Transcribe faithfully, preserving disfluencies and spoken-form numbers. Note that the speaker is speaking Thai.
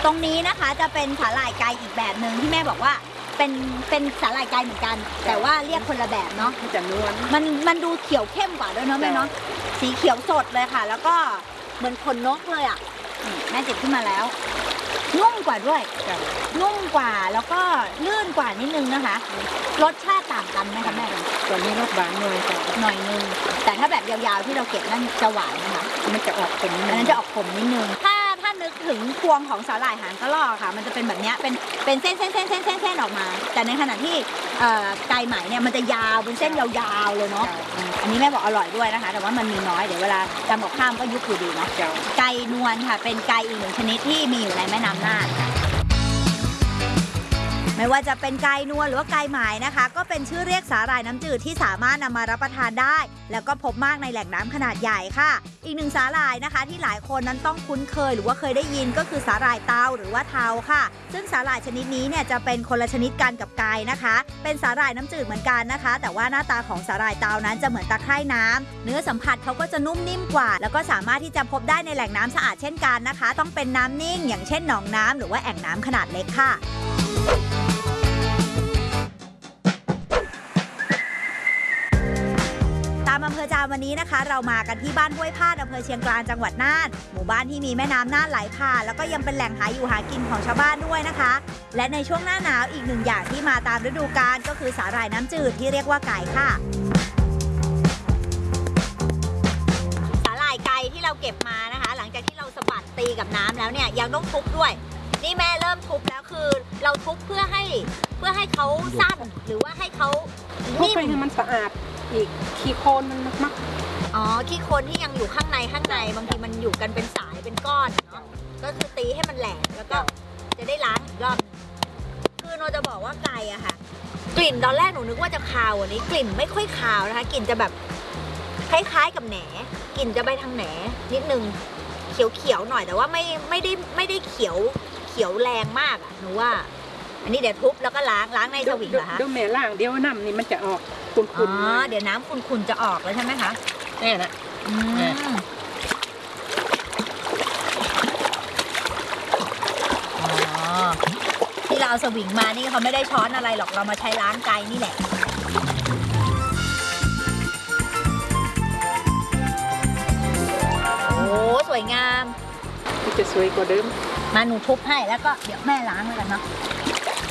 ตรงนี้นะคะจะเป็นสาหร่ายไก่อีกแบบหนึ่งที่แม่บอกว่าเป็นเป็นสาหร่ายไก่เหมือนกันแต่ว่าเรียกคนละแบบเนาะมันจะนวลมันมันดูเขียวเข้มกว่าด้วยเนาะแม่เนาะสีเขียวสดเลยค่ะแล้วก็เหมือนขนนกเลยอ่ะแม่จิบขึ้นมาแล้วนุ่มกว่าด้วยนุ่มกว่าแล้วก็ลื่นกว่านิดนึงนะคะรสชาติต่างกันไหมคะแม่ตัวนี้รสหวานหน่อยหน่อยนึงแต่ถ้าแบบยาวๆที่เราเก็บนั่นจะหวานนะคะมันจะออกขมอันนั้นจะออกขมนิดนึงถ้าถ้านึกถึงพวงของสาหร่ายหางกระรอกค่ะมันจะเป็นแบบนี้เป็นเป็นเส้นเส้นเส้นเส้นเส้นเส้นออกมาแต่ในขณะที่ไก่ไหมเนี่ยมันจะยาวเป็นเส้นยาวๆเลยเนาะอันนี้แม่บอกอร่อยด้วยนะคะแต่ว่ามันมีน้อยเดี๋ยวเวลาทำกับข้าวก็ยุบอยู่ดีเนาะไก่นวลค่ะเป็นไก่อีกหนึ่งชนิดที่มีอยู่ในแม่น้ำน่านไม่ว่าจะเป็นไก่นวลหรือว่าไก่หมายนะคะก็เป็นชื่อเรียกสาหร่ายน้ำจืดที่สามารถนำมารับประทานได้แล้วก็พบมากในแหล่งน้ำขนาดใหญ่ค่ะอีกหนึ่งสาหร่ายนะคะที่หลายคนนั้นต้องคุ้นเคยหรือว่าเคยได้ยินก็คือสาหร่ายเตาหรือว่าเทาค่ะซึ่งสาหร่ายชนิดนี้เนี่ยจะเป็นคนละชนิดกันกับไก่นะคะเป็นสาหร่ายน้ำจืดเหมือนกันนะคะแต่ว่าหน้าตาของสาหร่ายเตานั้นจะเหมือนตะไคร่น้ำเนื้อสัมผัสเขาก็จะนุ่มนิ่มกว่าแล้วก็สามารถที่จะพบได้ในแหล่งน้ำสะอาดเช่นกันนะคะต้องเป็นน้ำนิ่งอย่างเช่นหนองน้ำหรือว่าแอ่งน้ำขนาดเล็กค่ะอำเภอจามวันนี้นะคะเรามากันที่บ้านห้วยพาดอำเภอเชียงกลางจังหวัดน่านหมู่บ้านที่มีแม่น้ำน่านไหลผ่านแล้วก็ยังเป็นแหล่งหาอยู่หากินของชาวบ้านด้วยนะคะและในช่วงหน้าหนาวอีกหนึ่งอย่างที่มาตามฤดูกาลก็คือสาหร่ายน้ำจืดที่เรียกว่าไก่ค่ะสาหร่ายไก่ที่เราเก็บมานะคะหลังจากที่เราสะบัดตีกับน้ำแล้วเนี่ยยังต้องทุบด้วยนี่แม่เริ่มทุบแล้วคือเราทุบเพื่อให้เพื่อให้เขาสั้นหรือว่าให้เขานิ่มให้มันสะอาดอีกขี้โคลนมันมักอ๋อขี้โคลนที่ยังอยู่ข้างในข้างในบางทีมันอยู่กันเป็นสายเป็นก้อนเนาะก็คือตีให้มันแหลกแล้วก็จะได้ล้างอีกรอบคือโนจะบอกว่าไก่อะค่ะกลิ่นตอนแรกหนูนึกว่าจะคาวอันนี้กลิ่นไม่ค่อยคาวนะคะกลิ่นจะแบบคล้ายๆกับแหนกลิ่นจะไปทางแหนนิดนึงเขียวๆหน่อยแต่ว่าไม่ไม่ได้ไม่ได้เขียวเขียวแรงมากอะหนูว่าอันนี้เดี๋ยวทุบแล้วก็ล้างล้างในสวิงเหรอคะเดี๋ยวแม่ล้างเดี๋ยวน้ำนี่มันจะออกขุ่นๆอ๋อเดี๋ยวน้ำขุ่นๆจะออกแล้วใช่ไหมคะนี่นะที่เราเอาสวิงมานี่เขาไม่ได้ช้อนอะไรหรอกเรามาใช้ล้างไก่นี่แหละโอ้สวยงามจะสวยกว่าเดิมมาหนูทุบให้แล้วก็เดี๋ยวแม่ล้างแล้วกันเนาะ